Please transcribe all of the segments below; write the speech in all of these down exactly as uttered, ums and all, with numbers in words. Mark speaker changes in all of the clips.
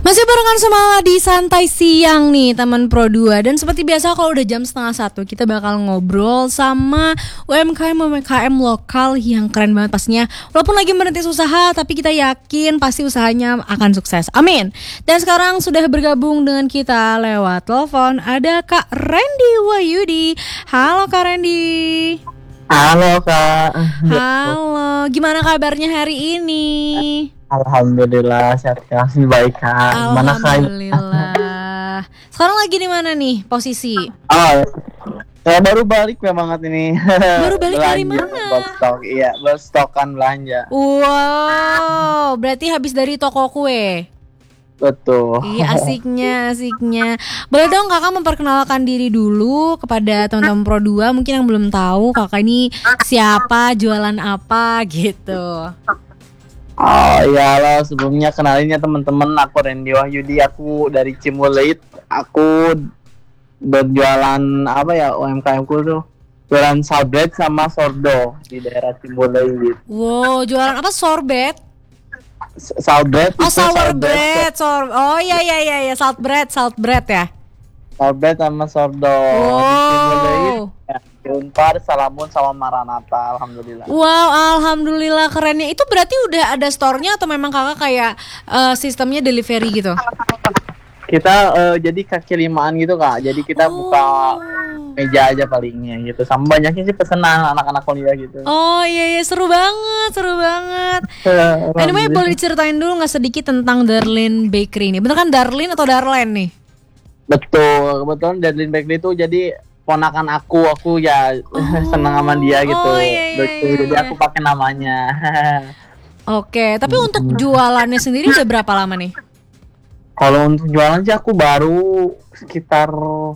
Speaker 1: Masih barengan sama di Santai Siang nih teman Pro dua. Dan seperti biasa kalau udah jam setengah satu kita bakal ngobrol sama U M K M U M K M lokal yang keren banget pastinya. Walaupun lagi merintis usaha, tapi kita yakin pasti usahanya akan sukses, amin. Dan sekarang sudah bergabung dengan kita lewat telepon ada Kak Randy Wahyudi. Halo Kak Randy.
Speaker 2: Halo Kak.
Speaker 1: Halo, gimana kabarnya hari ini?
Speaker 2: Alhamdulillah sehat kasih baik Kak. Gimana Kak?
Speaker 1: Alhamdulillah. Sekarang lagi di mana nih posisi?
Speaker 2: Oh, saya baru balik memang banget ini.
Speaker 1: Baru balik dari mana?
Speaker 2: Stok, iya, berstokan belanja.
Speaker 1: Wow, berarti habis dari toko kue.
Speaker 2: Betul.
Speaker 1: Iya, asiknya, asiknya. Boleh dong Kakak memperkenalkan diri dulu kepada teman-teman Pro dua mungkin yang belum tahu Kakak ini siapa, jualan apa gitu.
Speaker 2: Oh iya loh, sebelumnya kenalin ya teman-teman, aku Randy Wahyudi, aku dari Cimuleit. Aku berjualan apa ya, U M K M ku tuh jualan sorbet sama sordo di daerah Cimuleit.
Speaker 1: Wow, jualan apa? Sorbet?
Speaker 2: Sorbet.
Speaker 1: Oh, sour bread. Sor- oh iya iya iya ya, salt bread, salt bread ya.
Speaker 2: Sorbet sama sordo.
Speaker 1: Wow.
Speaker 2: Ya, Unpar, Salamun sama Maranatha, alhamdulillah.
Speaker 1: Wow, alhamdulillah kerennya. Itu berarti udah ada store-nya atau memang Kakak kayak uh, sistemnya delivery gitu?
Speaker 2: Kita uh, jadi kaki limaan gitu Kak. Jadi kita oh. buka meja aja palingnya gitu. Sama banyaknya sih pesanan anak-anak kuliah gitu.
Speaker 1: Oh iya iya, seru banget, seru banget. Anyway, boleh diceritain dulu nggak sedikit tentang Darlene Bakery ini? Bener kan Darlene atau Darlene nih?
Speaker 2: Betul, kebetulan Darlene Bakery itu jadi ponakan aku, aku ya oh. seneng sama dia gitu.
Speaker 1: Oh, iya, iya,
Speaker 2: Betul,
Speaker 1: iya.
Speaker 2: jadi aku pakai namanya.
Speaker 1: Oke, tapi untuk jualannya sendiri udah berapa lama nih?
Speaker 2: Kalau untuk jualan sih aku baru sekitar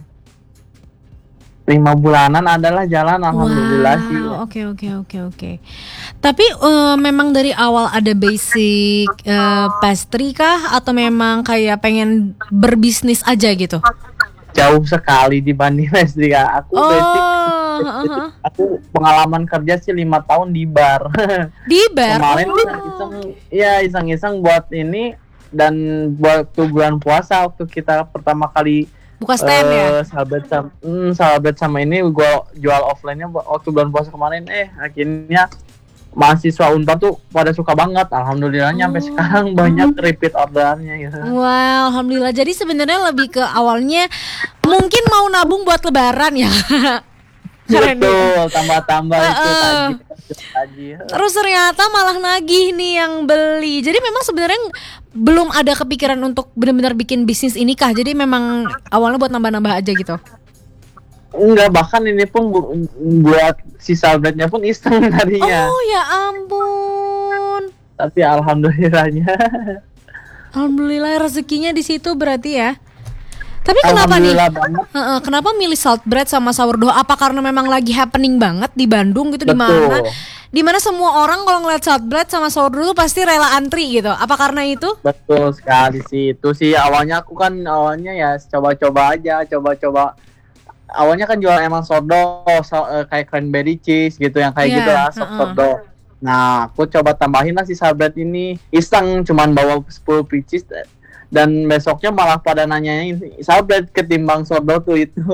Speaker 2: lima bulanan adalah jalan, alhamdulillah
Speaker 1: wow,
Speaker 2: sih.
Speaker 1: Oke oke oke oke. Tapi uh, memang dari awal ada basic uh, pastry kah atau memang kayak pengen berbisnis aja gitu?
Speaker 2: Jauh sekali dibanding pastry Kak. Aku
Speaker 1: oh,
Speaker 2: basic,
Speaker 1: uh-huh.
Speaker 2: aku pengalaman kerja sih lima tahun di bar.
Speaker 1: Di bar?
Speaker 2: Kemarin
Speaker 1: oh.
Speaker 2: iseng, ya iseng-iseng buat ini. Dan waktu bulan puasa waktu kita pertama kali
Speaker 1: buka stand uh, ya,
Speaker 2: sahabat sama, hmm, sahabat sama ini gue jual offline-nya waktu bulan puasa kemarin, eh akhirnya mahasiswa Unpar tuh pada suka banget, alhamdulillahnya oh. sampai sekarang banyak repeat orderannya gitu.
Speaker 1: Wow, alhamdulillah. Jadi sebenarnya lebih ke awalnya mungkin mau nabung buat lebaran ya.
Speaker 2: Betul, tambah-tambah uh, itu tadi. Tadi.
Speaker 1: Terus ternyata malah nagih nih yang beli. Jadi memang sebenarnya belum ada kepikiran untuk benar-benar bikin bisnis ini kah? Jadi memang awalnya buat nambah-nambah aja gitu.
Speaker 2: Enggak, bahkan ini pun bu- buat si sahabatnya pun iseng tadinya.
Speaker 1: Oh ya ampun.
Speaker 2: Tapi alhamdulillahnya.
Speaker 1: Alhamdulillah rezekinya di situ berarti ya. Tapi kenapa nih? Uh, kenapa milih salt bread sama sourdough? Apa karena memang lagi happening banget di Bandung gitu, di mana? Di mana semua orang kalau ngeliat salt bread sama sourdough tuh pasti rela antri gitu. Apa karena itu?
Speaker 2: Betul sekali sih. Itu sih awalnya aku kan awalnya ya coba-coba aja, coba-coba. Awalnya kan jual emang sourdough so, uh, kayak cranberry cheese gitu yang kayak yeah, gitu lah, uh-uh. sourdough. Nah, aku coba tambahin lah si salt bread ini. Iseng cuman bawa sepuluh pieces. Dan besoknya malah pada nanyain sahabat ketimbang sourdough tuh itu.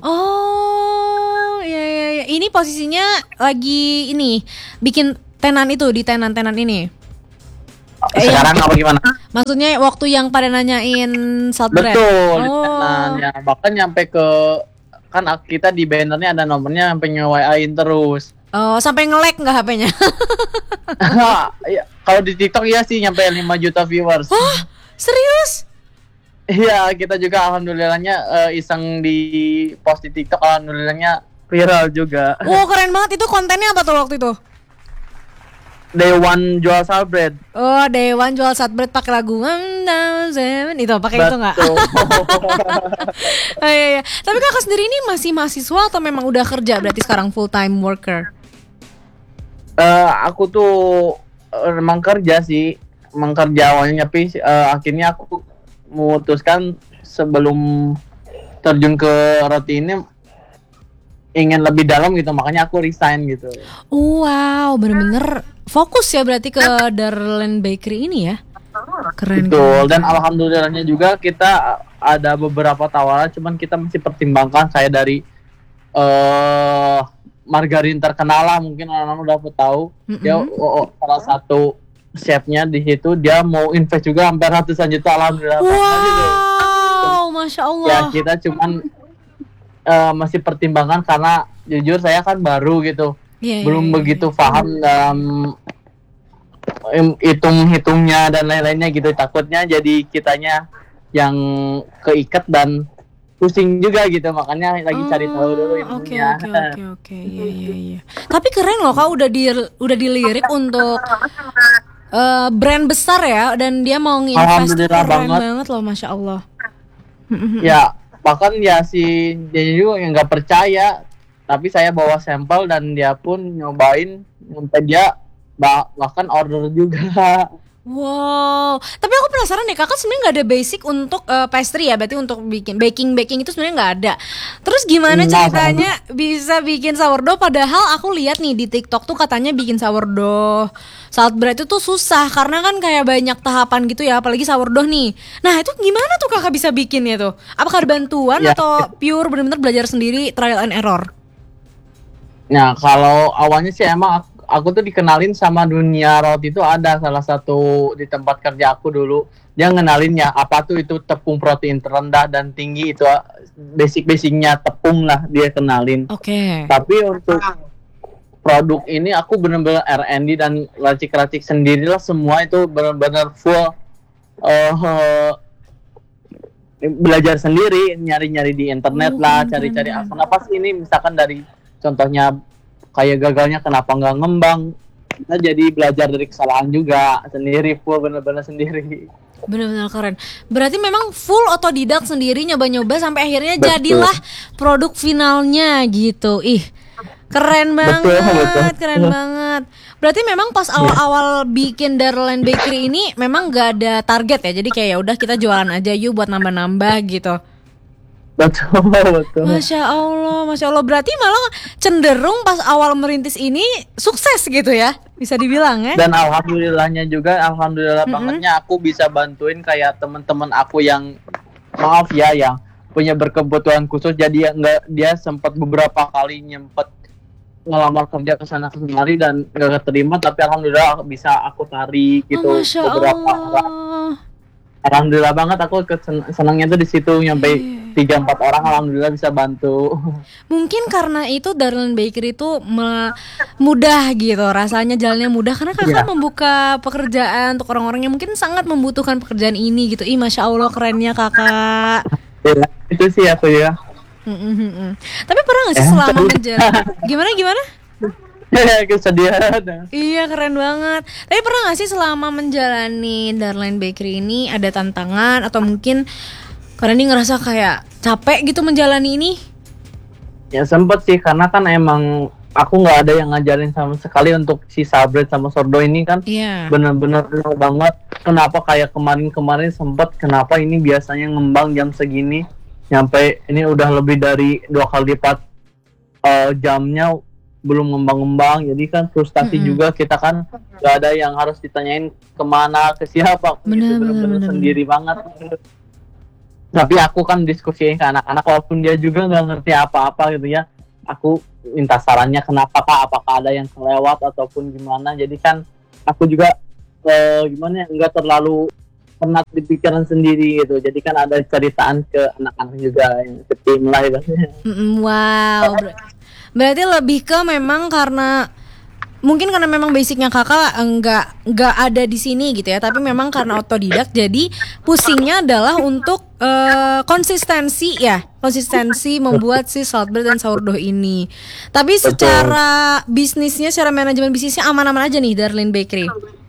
Speaker 1: Oh, iya iya iya. Ini posisinya lagi ini bikin tenan itu di tenan-tenan ini.
Speaker 2: Sekarang eh, apa gimana?
Speaker 1: Maksudnya waktu yang pada nanyain salt bread.
Speaker 2: Betul. Oh. Tenan ya, bahkan nyampe ke kan kita di bannernya ada nomornya sampai nge-W A-in terus.
Speaker 1: Oh, sampai nge-lag enggak H P-nya?
Speaker 2: Ya, kalau di TikTok ya sih nyampe lima juta viewers.
Speaker 1: Oh, serius?
Speaker 2: Iya, kita juga alhamdulillahnya uh, iseng di post di TikTok, alhamdulillahnya viral juga.
Speaker 1: Wow, keren banget. Itu kontennya apa tuh waktu itu?
Speaker 2: Day one jual salt bread.
Speaker 1: Oh, Day one jual salt bread pakai lagu itu, pakai itu nggak? Oh, iya, iya. Tapi kakak sendiri ini masih mahasiswa atau memang udah kerja berarti sekarang full time worker?
Speaker 2: Uh, aku tuh uh, emang kerja sih. Emang kerja awalnya, tapi uh, akhirnya aku memutuskan sebelum terjun ke roti ini ingin lebih dalam gitu, makanya aku resign gitu.
Speaker 1: Wow, bener-bener fokus ya berarti ke Darlene Bakery ini ya? Keren.
Speaker 2: Betul.
Speaker 1: keren,
Speaker 2: Dan
Speaker 1: keren.
Speaker 2: alhamdulillahnya juga kita ada beberapa tawaran, cuman kita masih pertimbangkan kayak dari eh margarin terkenal lah, mungkin orang-orang udah tahu. Dia
Speaker 1: Mm-mm.
Speaker 2: oh, oh, salah satu chefnya di situ, dia mau invest juga hampir ratusan juta, alhamdulillah.
Speaker 1: Wow, masya
Speaker 2: Ya
Speaker 1: Allah.
Speaker 2: kita cuman eh, masih pertimbangkan karena jujur saya kan baru gitu,
Speaker 1: Iya, iya,
Speaker 2: belum
Speaker 1: iya,
Speaker 2: begitu
Speaker 1: iya.
Speaker 2: paham dalam em, hitung-hitungnya dan lain-lainnya gitu. Takutnya jadi kitanya yang keikat dan pusing juga gitu, makanya lagi cari tahu dulu
Speaker 1: Oh, oke
Speaker 2: ilmunya.
Speaker 1: oke oke oke. Iya iya iya. Tapi keren loh Kak, udah di udah dilirik untuk eh, brand besar ya, dan dia mau nginvest.
Speaker 2: Alhamdulillah
Speaker 1: Keren
Speaker 2: banget.
Speaker 1: banget loh, masya Allah.
Speaker 2: Ya bahkan ya si dia juga yang nggak percaya, tapi saya bawa sampel dan dia pun nyobain, sampai dia bah- bahkan order juga.
Speaker 1: Wow, tapi aku penasaran deh, kakak sebenarnya nggak ada basic untuk eh, pastry ya, berarti untuk bikin baking baking itu sebenarnya nggak ada. Terus gimana
Speaker 2: Nggak,
Speaker 1: ceritanya bisa bikin sourdough? Padahal aku lihat nih di TikTok tuh katanya bikin sourdough salad bread itu tuh susah karena kan kayak banyak tahapan gitu ya, apalagi sourdough nih. Nah itu gimana tuh kakak bisa bikinnya tuh? Apakah ada bantuan
Speaker 2: Ya.
Speaker 1: atau pure benar-benar belajar sendiri, trial and error?
Speaker 2: Nah kalau awalnya sih emang aku, aku tuh dikenalin sama dunia roti, itu ada salah satu di tempat kerja aku dulu, dia ngenalin ya apa tuh itu tepung protein terendah dan tinggi, itu basic-basicnya tepung lah dia kenalin.
Speaker 1: Oke.
Speaker 2: Tapi untuk produk ini aku benar-benar R and D dan racik-racik sendirilah, semua itu benar-benar full eh belajar sendiri, nyari-nyari di internet
Speaker 1: Oh,
Speaker 2: lah,
Speaker 1: keren,
Speaker 2: cari-cari
Speaker 1: keren,
Speaker 2: ah, kenapa sih ini, misalkan dari contohnya kayak gagalnya kenapa nggak ngembang. Kita jadi belajar dari kesalahan juga sendiri, full benar-benar sendiri.
Speaker 1: Benar-benar keren. Berarti memang full otodidak sendiri, nyoba-nyoba sampai akhirnya
Speaker 2: Betul.
Speaker 1: jadilah produk finalnya gitu. Ih, keren banget,
Speaker 2: Betul, betul.
Speaker 1: keren banget. Berarti memang pas awal-awal bikin Darlan Bakery ini memang gak ada target ya. Jadi kayak ya udah kita jualan aja yuk buat nambah-nambah gitu.
Speaker 2: Betul, betul.
Speaker 1: Masya Allah, Masya Allah. Berarti malah cenderung pas awal merintis ini sukses gitu ya, bisa dibilang ya.
Speaker 2: Dan alhamdulillahnya juga, alhamdulillah
Speaker 1: Mm-mm.
Speaker 2: bangetnya aku bisa bantuin kayak teman-teman aku yang maaf ya yang punya berkebutuhan khusus, jadi nggak, dia sempat beberapa kali nyempet ngelamar kerja ke sana kemari dan nggak keterima, tapi alhamdulillah bisa aku tarik gitu
Speaker 1: Oh, Masya
Speaker 2: beberapa orang.
Speaker 1: Allah.
Speaker 2: Alhamdulillah banget, aku kesen- senangnya tuh di situ, nyampe
Speaker 1: Iya.
Speaker 2: tiga empat orang alhamdulillah bisa bantu.
Speaker 1: Mungkin karena itu Darlan Bakery itu me- mudah gitu, rasanya jalannya mudah karena kakak
Speaker 2: Iya.
Speaker 1: membuka pekerjaan untuk orang-orang yang mungkin sangat membutuhkan pekerjaan ini gitu. Ih, Masya Allah kerennya kakak.
Speaker 2: Ya, itu sih aku ya.
Speaker 1: Mm-mm-mm. Tapi pernah gak sih
Speaker 2: Eh,
Speaker 1: selama
Speaker 2: terus?
Speaker 1: menjalani gimana gimana?
Speaker 2: Kesedihan.
Speaker 1: Iya keren banget. Tapi pernah gak sih selama menjalani Darlan Bakery ini ada tantangan atau mungkin karena ini ngerasa kayak capek gitu menjalani ini?
Speaker 2: Ya sempet sih, karena kan emang aku nggak ada yang ngajarin sama sekali untuk si sabret sama sordo ini kan.
Speaker 1: Iya.
Speaker 2: Bener-bener nol banget. Kenapa kayak kemarin-kemarin sempet, kenapa ini biasanya ngembang jam segini, nyampe ini udah lebih dari dua kali lipat eh, jamnya belum ngembang-ngembang. Jadi kan frustasi
Speaker 1: Mm-mm.
Speaker 2: juga, kita kan nggak ada yang harus ditanyain kemana, ke siapa.
Speaker 1: Bener,
Speaker 2: Gitu,
Speaker 1: bener,
Speaker 2: bener-bener
Speaker 1: bener,
Speaker 2: sendiri banget. Tapi aku kan diskusiin ke anak-anak, walaupun dia juga nggak ngerti apa-apa gitu ya, aku minta sarannya kenapa kak, apakah ada yang kelewat ataupun gimana. Jadi kan aku juga eh, gimana ya, nggak terlalu penat di pikiran sendiri gitu. Jadi kan ada ceritaan ke anak-anak juga yang ke tim lah gitu.
Speaker 1: Mm-mm, wow. Ber- berarti lebih ke memang karena mungkin karena memang basicnya kakak enggak enggak ada di sini gitu ya, tapi memang karena otodidak jadi pusingnya adalah untuk eh, konsistensi ya, konsistensi membuat si salad bread dan sourdough ini. Tapi
Speaker 2: Betul.
Speaker 1: secara bisnisnya, secara manajemen bisnisnya aman-aman aja nih Darlan Bakery.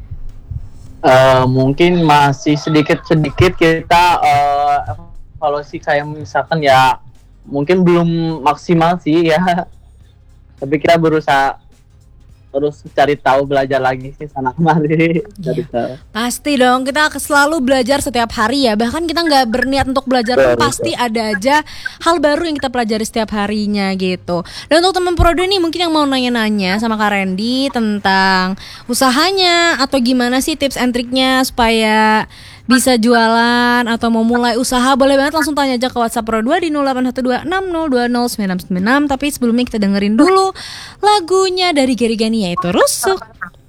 Speaker 2: Eh, mungkin masih sedikit-sedikit kita eh, evaluasi, kayak misalkan ya mungkin belum maksimal sih ya. Tapi kita berusaha terus cari tahu, belajar lagi sih sana kemari. Cari tahu.
Speaker 1: Pasti dong, kita akan selalu belajar setiap hari ya. Bahkan kita nggak berniat untuk belajar pun
Speaker 2: Betul,
Speaker 1: pasti ada aja hal baru yang kita pelajari setiap harinya gitu. Dan untuk teman Prodo nih mungkin yang mau nanya-nanya sama Kak Randy tentang usahanya atau gimana sih tips and triknya supaya bisa jualan atau mau mulai usaha, boleh banget langsung tanya aja ke WhatsApp Pro dua di nol delapan satu dua enam nol dua nol sembilan sembilan enam. Tapi sebelumnya kita dengerin dulu lagunya dari Gerigani yaitu Rusuk.